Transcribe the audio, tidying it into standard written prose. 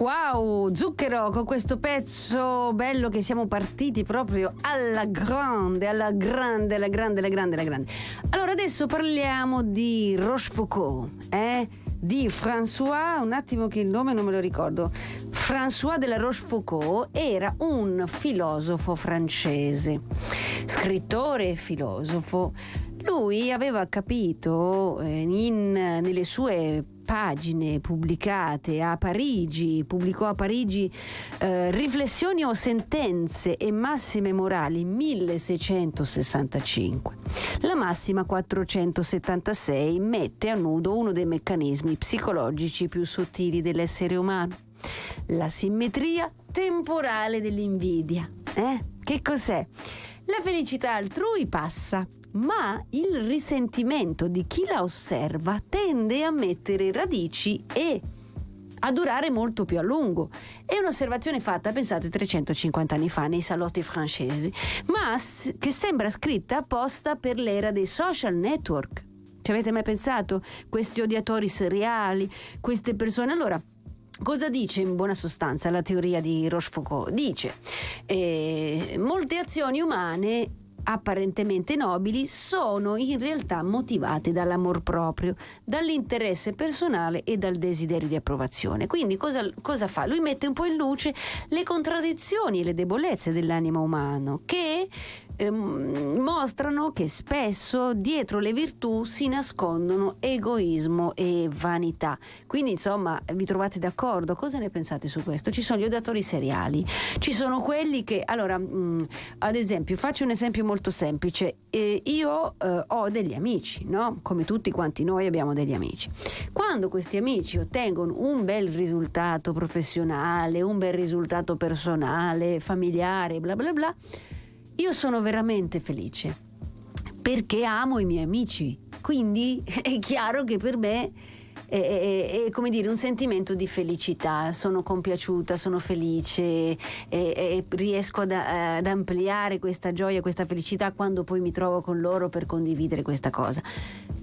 Wow, Zucchero con questo pezzo bello che siamo partiti proprio alla grande. Allora adesso parliamo di Rochefoucauld, di François, un attimo che il nome non me lo ricordo. François de la Rochefoucauld era un filosofo francese, scrittore e filosofo. Lui aveva capito nelle sue pagine pubblicate a Parigi, pubblicò a Parigi Riflessioni o sentenze e massime morali 1665. La massima 476 mette a nudo uno dei meccanismi psicologici più sottili dell'essere umano, la simmetria temporale dell'invidia. Che cos'è? La felicità altrui passa, ma il risentimento di chi la osserva tende a mettere radici e a durare molto più a lungo. È un'osservazione fatta, pensate, 350 anni fa nei salotti francesi, ma che sembra scritta apposta per l'era dei social network. Ci avete mai pensato? Questi odiatori seriali, queste persone. Allora, cosa dice in buona sostanza la teoria di Rochefoucauld? Dice molte azioni umane apparentemente nobili sono in realtà motivate dall'amor proprio, dall'interesse personale e dal desiderio di approvazione. Quindi cosa fa? Lui mette un po' in luce le contraddizioni e le debolezze dell'animo umano, che mostrano che spesso dietro le virtù si nascondono egoismo e vanità. Quindi insomma, vi trovate d'accordo? Cosa ne pensate su questo? Ci sono gli odiatori seriali, ci sono quelli che, allora, ad esempio, faccio un esempio molto semplice. Io ho degli amici, no? Come tutti quanti noi abbiamo degli amici. Quando questi amici ottengono un bel risultato professionale, un bel risultato personale, familiare, bla bla bla, io sono veramente felice perché amo i miei amici, quindi è chiaro che per me è come dire un sentimento di felicità. Sono compiaciuta, sono felice e riesco ad ampliare questa gioia, questa felicità quando poi mi trovo con loro per condividere questa cosa.